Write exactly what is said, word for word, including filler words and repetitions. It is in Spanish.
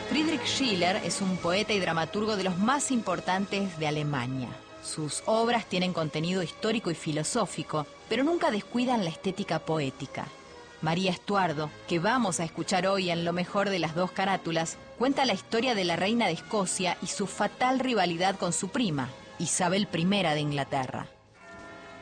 Friedrich Schiller es un poeta y dramaturgo de los más importantes de Alemania. Sus obras tienen contenido histórico y filosófico, pero nunca descuidan la estética poética. María Estuardo, que vamos a escuchar hoy en Lo mejor de las dos carátulas, cuenta la historia de la reina de Escocia y su fatal rivalidad con su prima, Isabel primera de Inglaterra.